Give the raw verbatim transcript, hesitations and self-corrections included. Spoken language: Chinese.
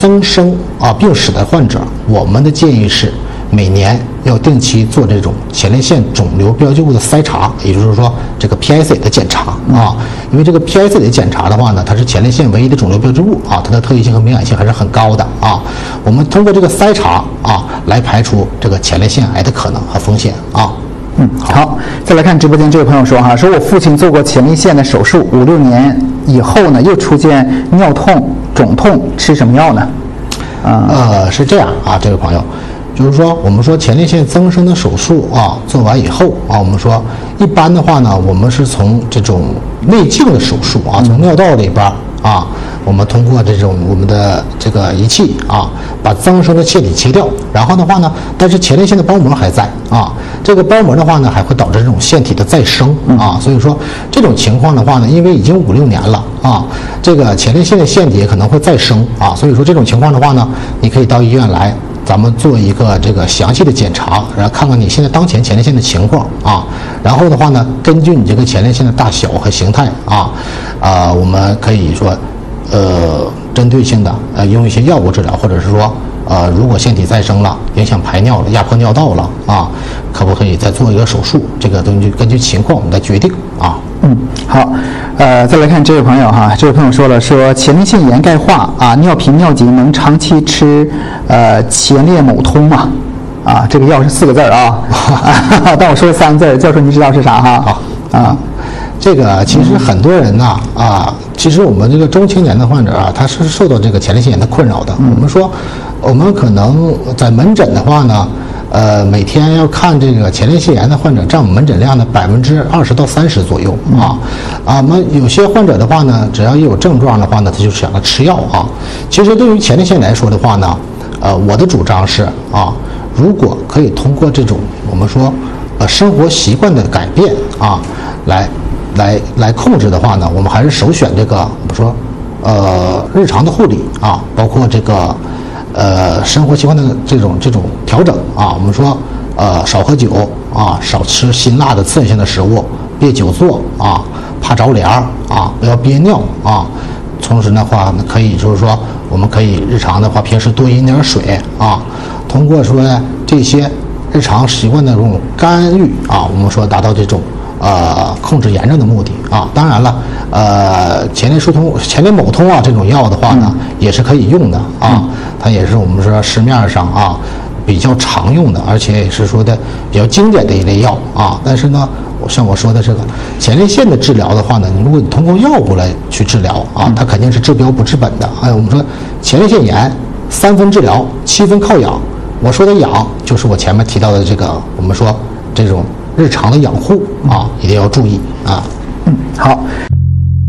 增生啊病史的患者，我们的建议是每年要定期做这种前列腺肿瘤标记物的筛查，也就是说这个 P I C 的检查啊。因为这个 P I C 的检查的话呢，它是前列腺唯一的肿瘤标志物啊，它的特异性和敏感性还是很高的啊。我们通过这个筛查啊，来排除这个前列腺癌的可能和风险啊。 嗯，好，再来看直播间这位朋友说哈，说我父亲做过前列腺的手术，五六年以后呢，又出现尿痛、肿痛，吃什么药呢？ 啊、呃，是这样啊，这位朋友，就是说我们说前列腺增生的手术啊，做完以后啊，我们说一般的话呢，我们是从这种内镜的手术啊，从尿道里边啊，我们通过这种我们的这个仪器啊，把增生的腺体切掉，然后的话呢，但是前列腺的包膜还在啊，这个包膜的话呢，还会导致这种腺体的再生啊，所以说这种情况的话呢，因为已经五六年了啊，这个前列腺的腺体可能会再生啊，所以说这种情况的话呢，你可以到医院来，咱们做一个这个详细的检查，然后看看你现在当前前列腺的情况啊，然后的话呢，根据你这个前列腺的大小和形态啊，啊，我们可以说，呃，针对性的呃用一些药物治疗，或者是说呃如果腺体再生了，影响排尿了，压迫尿道了啊，可不可以再做一个手术？这个根据根据情况我们来决定啊。 嗯，好，呃，再来看这位朋友哈，这位朋友说了，说前列腺炎钙化啊，尿频尿急，能长期吃呃前列某通吗？啊，这个药是四个字儿啊，但我说了三个字儿，教授您知道是啥哈？ 好啊， 这个其实很多人呐啊，其实我们这个中青年的患者啊，他是受到这个前列腺炎的困扰的。嗯、我们说，我们可能在门诊的话呢。呃，每天要看这个前列腺炎的患者占我们门诊量的百分之二十到三十左右啊。啊，我们有些患者的话呢，只要一有症状的话呢，他就想要吃药啊。其实对于前列腺来说的话呢，呃，我的主张是啊，如果可以通过这种我们说呃生活习惯的改变啊，来来来控制的话呢，我们还是首选这个我们说呃日常的护理啊，包括这个。呃，生活习惯的这种这种调整啊，我们说，呃，少喝酒啊，少吃辛辣的刺激性的食物，别久坐啊，怕着凉啊，不要憋尿啊。同时的话，可以就是说，我们可以日常的话，平时多饮点水啊。通过说这些日常习惯的这种干预啊，我们说达到这种呃控制炎症的目的啊。当然了，呃，前列疏通、前列某通啊这种药的话呢，嗯、也是可以用的啊。它也是我们说市面上啊比较常用的，而且也是说的比较经典的一类药啊。但是呢，像我说的这个前列腺的治疗的话呢，如果你通过药物来去治疗啊，它肯定是治标不治本的。哎，我们说前列腺炎三分治疗，七分靠养。我说的养就是我前面提到的这个，我们说这种日常的养护啊，一定要注意啊。 嗯，好，